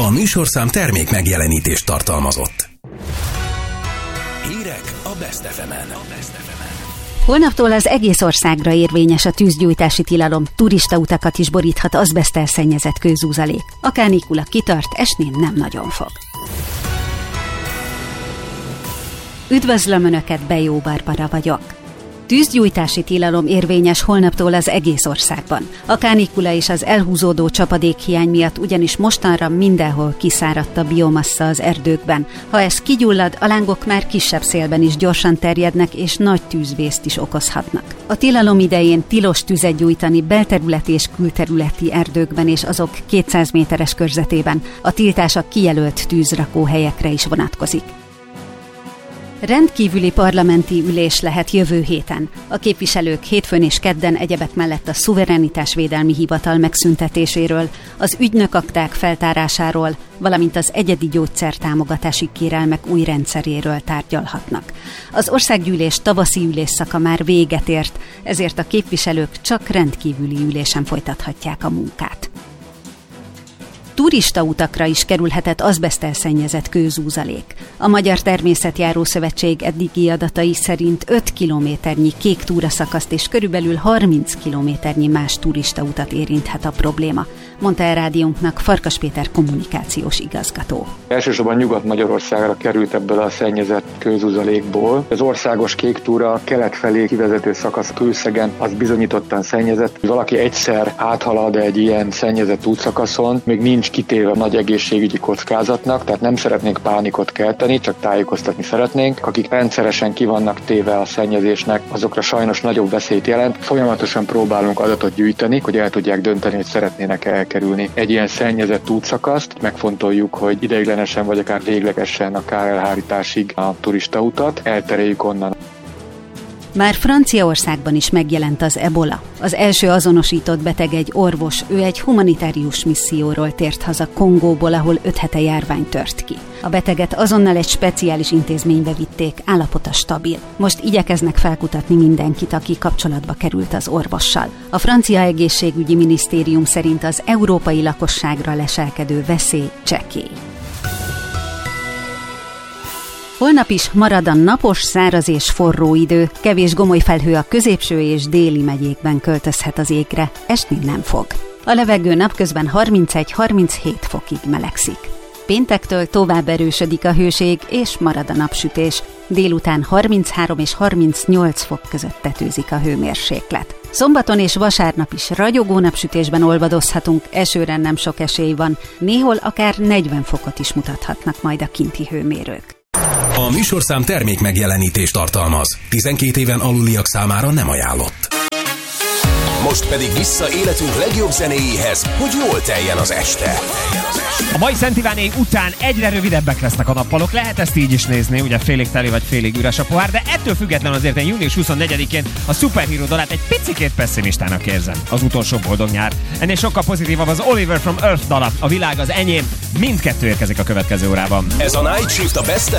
A műsorszám termék megjelenítést tartalmazott. Hírek a Best FM-en. Holnaptól az egész országra érvényes a tűzgyújtási tilalom, turistautakat is boríthat azbeszttel szennyezett kőzúzalék. A kánikula kitart, esni nem nagyon fog. Üdvözlöm Önöket, Bejó Barbara vagyok. Tűzgyújtási tilalom érvényes holnaptól az egész országban. A kánikula és az elhúzódó csapadékhiány miatt ugyanis mostanra mindenhol kiszáradt a biomassa az erdőkben. Ha ez kigyullad, a lángok már kisebb szélben is gyorsan terjednek és nagy tűzvészt is okozhatnak. A tilalom idején tilos tüzet gyújtani belterületi és külterületi erdőkben és azok 200 méteres körzetében. A tiltás a kijelölt tűzrakóhelyekre is vonatkozik. Rendkívüli parlamenti ülés lehet jövő héten. A képviselők hétfőn és kedden egyebek mellett a szuverenitásvédelmi hivatal megszüntetéséről, az ügynökakták feltárásáról, valamint az egyedi gyógyszertámogatási kérelmek új rendszeréről tárgyalhatnak. Az országgyűlés tavaszi ülésszaka már véget ért, ezért a képviselők csak rendkívüli ülésen folytathatják a munkát. Turistautakra is kerülhetett azbeszttel szennyezett kőzúzalék. A Magyar Természetjáró Szövetség eddigi adatai szerint 5 kilométernyi kék túraszakaszt és körülbelül 30 kilométernyi más turistautat érinthet a probléma, mondta el rádiónknak Farkas Péter kommunikációs igazgató. Elsősorban Nyugat-Magyarországra került ebből a szennyezett kőzúzalékból. Az országos kék túra kelet felé kivezető szakasz Kőszegen az bizonyítottan szennyezett. Valaki egyszer áthalad egy ilyen szennyezett útszakaszon, még nincs kitéve nagy egészségügyi kockázatnak, tehát nem szeretnénk pánikot kelteni, csak tájékoztatni szeretnénk. Akik rendszeresen ki vannak téve a szennyezésnek, azokra sajnos nagyobb veszélyt jelent. Folyamatosan próbálunk adatot gyűjteni, hogy el tudják dönteni, hogy szeretnének elkerülni egy ilyen szennyezett útszakaszt. Megfontoljuk, hogy ideiglenesen vagy akár véglegesen a kárelhárításig a turistautat eltereljük onnan. Már Franciaországban is megjelent az ebola. Az első azonosított beteg egy orvos, ő egy humanitárius misszióról tért haza Kongóból, ahol 5 hete járvány tört ki. A beteget azonnal egy speciális intézménybe vitték, állapota stabil. Most igyekeznek felkutatni mindenkit, aki kapcsolatba került az orvossal. A francia egészségügyi minisztérium szerint az európai lakosságra leselkedő veszély csekély. Holnap is marad a napos, száraz és forró idő, kevés gomoly felhő a középső és déli megyékben költözhet az égre, esni nem fog. A levegő napközben 31-37 fokig melegszik. Péntektől tovább erősödik a hőség és marad a napsütés. Délután 33 és 38 fok között tetőzik a hőmérséklet. Szombaton és vasárnap is ragyogó napsütésben olvadozhatunk, esőre nem sok esély van, néhol akár 40 fokot is mutathatnak majd a kinti hőmérők. A műsorszám termék megjelenítést tartalmaz. 12 éven aluliak számára nem ajánlott. Most pedig vissza életünk legjobb zenéjéhez, hogy jól teljen az este. A mai Szent Iváné után egyre rövidebbek lesznek a nappalok, lehet ezt így is nézni, ugye félig teli vagy félig üres a pohár, de ettől függetlenül azért én június 24-én a Superhero dalát egy picikét pessimistának érzem. Az utolsó boldog nyár. Ennél sokkal pozitívabb az Oliver from Earth dala, a világ az enyém, mindkettő érkezik a következő órában. Ez a Night Shift a Best